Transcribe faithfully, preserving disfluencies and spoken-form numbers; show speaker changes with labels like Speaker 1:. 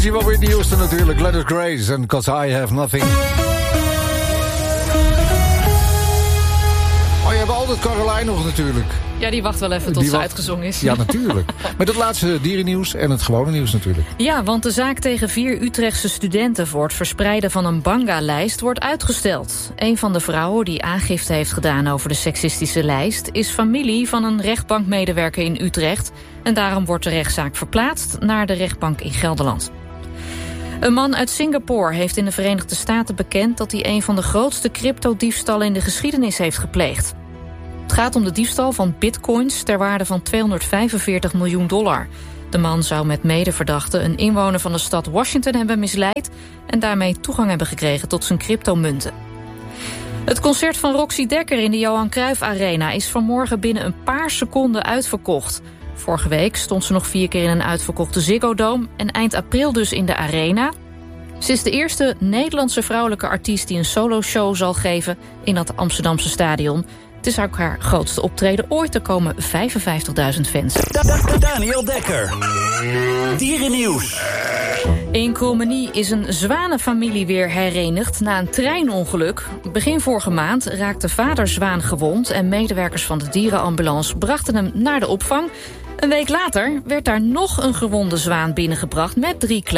Speaker 1: Zie wel weer de nieuwste natuurlijk. Let It Grace en 'Cause I Have Nothing. Oh, je hebt altijd Caroline nog natuurlijk.
Speaker 2: Ja, die wacht wel even tot
Speaker 1: die
Speaker 2: ze
Speaker 1: wacht...
Speaker 2: uitgezongen is.
Speaker 1: Ja, natuurlijk. Met het laatste dierennieuws en het gewone nieuws natuurlijk.
Speaker 2: Ja, want de zaak tegen vier Utrechtse studenten voor het verspreiden van een banga-lijst wordt uitgesteld. Een van de vrouwen die aangifte heeft gedaan over de seksistische lijst is familie van een rechtbankmedewerker in Utrecht. En daarom wordt de rechtszaak verplaatst naar de rechtbank in Gelderland. Een man uit Singapore heeft in de Verenigde Staten bekend dat hij een van de grootste cryptodiefstallen in de geschiedenis heeft gepleegd. Het gaat om de diefstal van bitcoins ter waarde van tweehonderdvijfenveertig miljoen dollar. De man zou met medeverdachten een inwoner van de stad Washington hebben misleid en daarmee toegang hebben gekregen tot zijn cryptomunten. Het concert van Roxy Dekker in de Johan Cruijff Arena is vanmorgen binnen een paar seconden uitverkocht. Vorige week stond ze nog vier keer in een uitverkochte Ziggo Dome en eind april dus in de Arena. Ze is de eerste Nederlandse vrouwelijke artiest die een soloshow zal geven in dat Amsterdamse stadion. Het is ook haar grootste optreden ooit. Er komen vijfenvijftigduizend fans.
Speaker 3: Daniel Dekker. Dierennieuws.
Speaker 2: In Krommenie is een zwanenfamilie weer herenigd na een treinongeluk. Begin vorige maand raakte vader zwaan gewond en medewerkers van de dierenambulance brachten hem naar de opvang. Een week later werd daar nog een gewonde zwaan binnengebracht met drie kleine